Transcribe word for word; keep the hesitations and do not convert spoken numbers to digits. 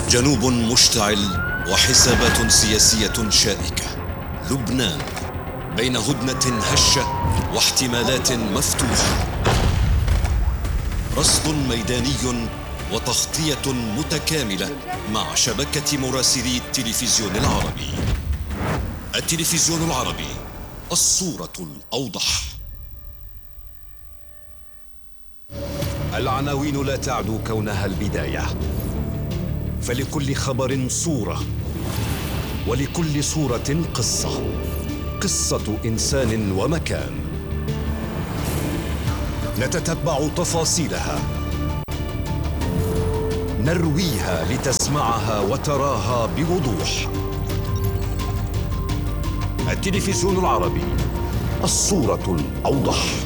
جنوب مشتعل وحسابات سياسية شائكة. لبنان بين هدنة هشة واحتمالات مفتوحة. رصد ميداني وتغطية متكاملة مع شبكة مراسلي التلفزيون العربي. التلفزيون العربي، الصورة الأوضح. العناوين لا تعدو كونها البداية، فلكل خبر صورة، ولكل صورة قصة. قصة إنسان ومكان، نتتبع تفاصيلها، نرويها لتسمعها وتراها بوضوح. التلفزيون العربي، الصورة الأوضح.